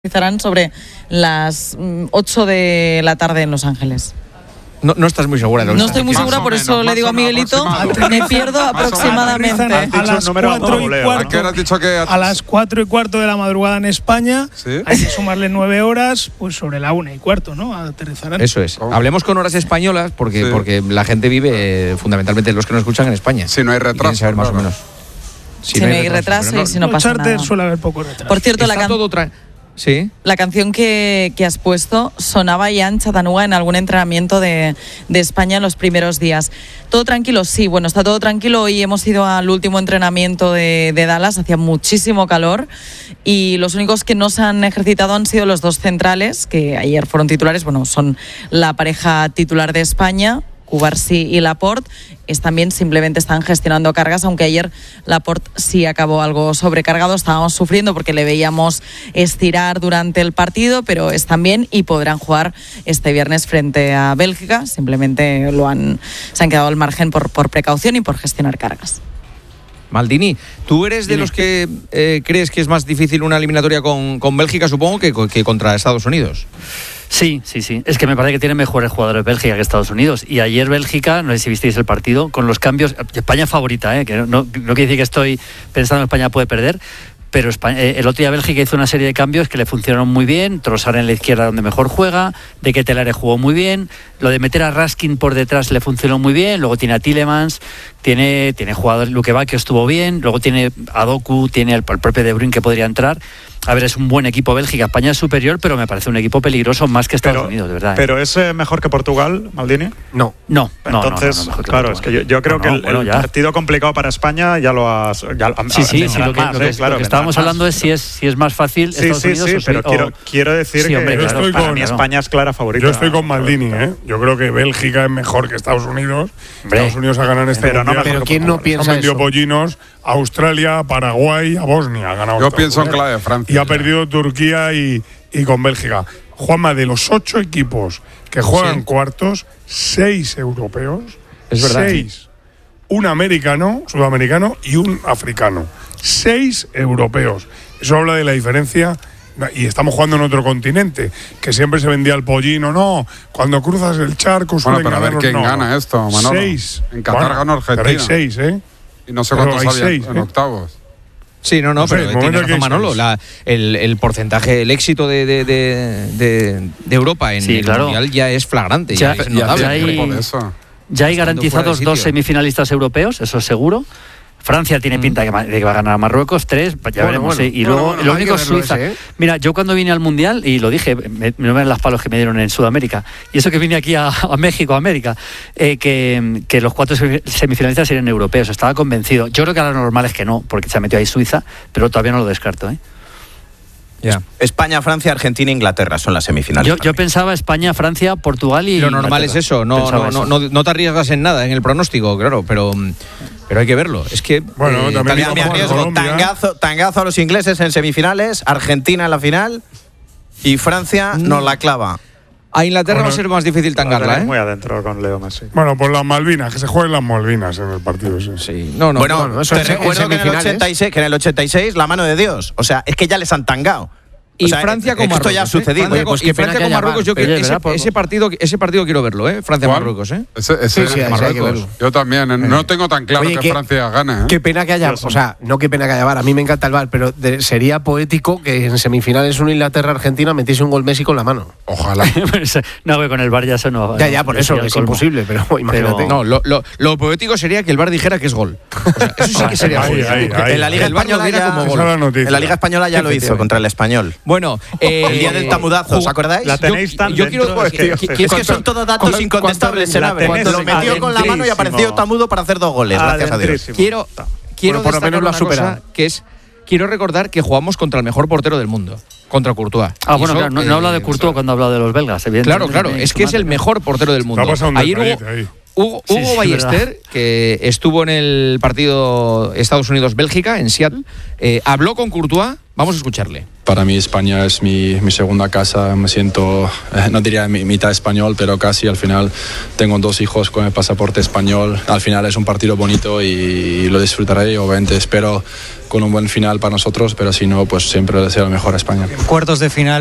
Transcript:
Estarán sobre las 8 de la tarde en Los Ángeles. No estás muy segura de lo que No estoy muy segura, por eso le digo a Miguelito, me pierdo aproximadamente. A las 4:15 de la madrugada en España. ¿Sí? Hay que sumarle 9 horas, pues sobre la 1:15, ¿no? Aterrizarán. Eso es. Hablemos con horas españolas porque la gente vive, fundamentalmente los que nos escuchan, en España. Si no hay retraso. Saber más o menos. Si no hay retraso y si no pasa nada. Suele haber poco retraso. Por cierto, ¿Sí? La canción que has puesto sonaba ya en Chattanooga en algún entrenamiento de España en los primeros días. ¿Todo tranquilo? Sí, bueno, está todo tranquilo. Hoy hemos ido al último entrenamiento de Dallas, hacía muchísimo calor y los únicos que no se han ejercitado han sido los dos centrales, que ayer fueron titulares, bueno, son la pareja titular de España, Cubarsí y Laporte. También simplemente están gestionando cargas, aunque ayer Laporte sí acabó algo sobrecargado. Estábamos sufriendo porque le veíamos estirar durante el partido, pero están bien y podrán jugar este viernes frente a Bélgica. Simplemente se han quedado al margen por precaución y por gestionar cargas. Maldini, ¿tú eres de los que crees que es más difícil una eliminatoria con Bélgica, supongo, que contra Estados Unidos? Sí. Es que me parece que tienen mejores jugadores Bélgica que Estados Unidos. Y ayer Bélgica, no sé si visteis el partido, con los cambios. España favorita, que no quiere decir que estoy pensando que España puede perder. Pero el otro día Bélgica hizo una serie de cambios que le funcionaron muy bien. Trossard en la izquierda donde mejor juega, De Ketelaere jugó muy bien, lo de meter a Raskin por detrás le funcionó muy bien, luego tiene a Tielemans, tiene jugadores, Luque Bacchio estuvo bien, luego tiene a Doku, tiene el propio De Bruyne que podría entrar. A ver, es un buen equipo Bélgica. España es superior, pero me parece un equipo peligroso más que Estados Unidos, de verdad. ¿Pero es mejor que Portugal, Maldini? No. Entonces, claro, es que yo creo que el partido complicado para España ya lo has... Lo que estábamos hablando es si es más fácil Estados Unidos. Sí, pero quiero decir que para mí España es clara favorita. Yo estoy con Maldini, Yo creo que Bélgica es mejor que Estados Unidos. Estados Unidos ha ganado este mundial. Pero ¿quién no piensa eso? Han vendido pollinos a Australia, a Paraguay, a Bosnia. Ha ganado. Yo pienso en clave de Francia. Y ha perdido Turquía y con Bélgica. Juanma, de los 8 equipos que juegan cuartos, 6 europeos. Es verdad. 6. Un americano, sudamericano y un africano. 6 europeos. Eso habla de la diferencia. Y estamos jugando en otro continente, que siempre se vendía el pollino. No, cuando cruzas el charco suelen pero a ver quién gana esto, Manolo. 6. En Qatar ganó Argentina. Pero hay 6, Y no sé cuántos había en octavos. Sí, pero tiene razón Manolo. El porcentaje, el éxito de Europa en el Mundial ya es flagrante. Ya hay garantizados 2 semifinalistas europeos, eso es seguro. Francia tiene pinta de que va a ganar a Marruecos, 3, ya veremos. Y luego, lo único es Suiza. Mira, yo cuando vine al Mundial, y lo dije, no ven las palos que me dieron en Sudamérica, y eso que vine aquí a México, a América, que los 4 semifinalistas serían europeos, estaba convencido. Yo creo que ahora lo normal es que no, porque se ha metido ahí Suiza, pero todavía no lo descarto, España, Francia, Argentina, Inglaterra son las semifinales. Yo pensaba España, Francia, Portugal y lo normal es eso, no te arriesgas en nada en el pronóstico, claro, pero hay que verlo. Es que también me arriesgo. Tangazo a los ingleses en semifinales, Argentina en la final y Francia nos la clava. A Inglaterra va a ser más difícil tangarla, muy adentro con Leo Messi. Bueno, pues las Malvinas, que se jueguen las Malvinas en el partido ese. Sí. Te recuerdo que en el 86 la mano de Dios. O sea, es que ya les han tangado. Y Francia con Marruecos. Esto ya ha sucedido. Y Francia con Marruecos, yo creo ese partido quiero verlo, Francia-Marruecos, Marruecos. Yo también, no tengo tan claro que Francia gane. Qué pena que haya, no qué pena que haya VAR, a mí me encanta el VAR, pero sería poético que en semifinales un Inglaterra-Argentina metiese un gol Messi con la mano. Ojalá. No, que con el VAR ya eso no. Ya, por eso es imposible, pero imagínate. No, lo poético sería que el VAR dijera que es gol. Eso sí que sería gol. En la Liga Española ya lo hizo contra el Español. Bueno, el día del tamudazo, ¿os acordáis? La tenéis tan yo quiero es que son todos datos incontestables. Lo metió con la mano y apareció Tamudo para hacer 2 goles, gracias a Dios. Quiero por lo menos una cosa, que es quiero recordar que jugamos contra el mejor portero del mundo, contra Courtois. Bueno, claro, no habla de Courtois cuando habla de los belgas, evidentemente. Claro, es que es el mejor portero del mundo. Ayer Hugo Ballester, que estuvo en el partido Estados Unidos-Bélgica en Seattle, habló con Courtois. Vamos a escucharle. Para mí España es mi segunda casa, me siento, no diría mitad español, pero casi. Al final tengo 2 hijos con el pasaporte español. Al final es un partido bonito y lo disfrutaré. Obviamente espero con un buen final para nosotros, pero si no, pues siempre le deseo lo mejor a España. Cuartos de final.